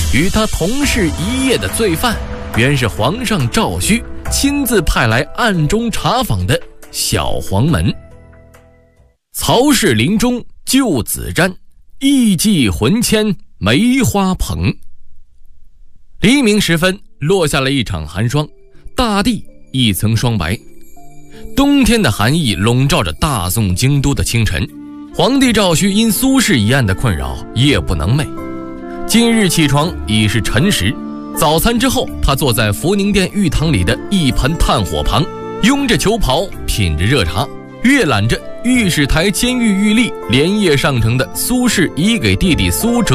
与他同室一夜的罪犯，原是皇上赵顼亲自派来暗中查访的小黄门。曹氏临终救子瞻，艺伎魂牵梅花棚。黎明时分，落下了一场寒霜，大地一层霜白。冬天的寒意笼罩着大宋京都的清晨，皇帝赵顼因苏轼一案的困扰，夜不能寐。今日起床已是辰时，早餐之后，他坐在福宁殿浴堂里的一盆炭火旁，拥着裘袍，品着热茶，阅览着御史台监狱狱吏连夜上呈的苏轼遗给弟弟苏辙